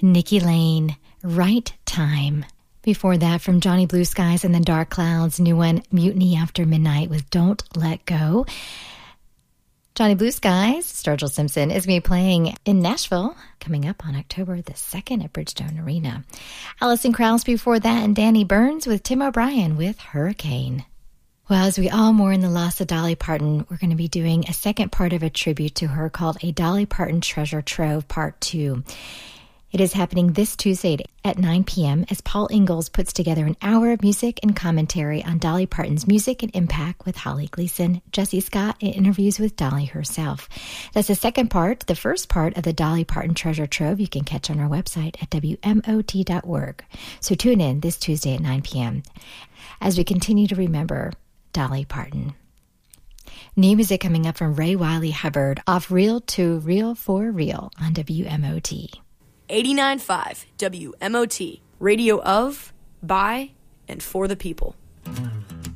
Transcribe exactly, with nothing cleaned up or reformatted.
Nikki Lane, Right Time. Before that, from Johnny Blue Skies and the Dark Clouds, new one, Mutiny After Midnight with Don't Let Go. Johnny Blue Skies, Sturgill Simpson, is going to be playing in Nashville coming up on October the second at Bridgestone Arena. Alison Krauss before that, and Danny Burns with Tim O'Brien with Hurricane. Well, as we all mourn the loss of Dolly Parton, we're going to be doing a second part of a tribute to her called A Dolly Parton Treasure Trove Part two. It is happening this Tuesday at nine p.m. as Paul Ingalls puts together an hour of music and commentary on Dolly Parton's music and impact with Holly Gleason, Jesse Scott, and interviews with Dolly herself. That's the second part. The first part of the Dolly Parton Treasure Trove you can catch on our website at W M O T dot org. So tune in this Tuesday at nine p.m. as we continue to remember Dolly Parton. New music coming up from Ray Wiley Hubbard off Real to Real for Real on W M O T. eighty-nine point five W M O T, radio of, by, and for the people.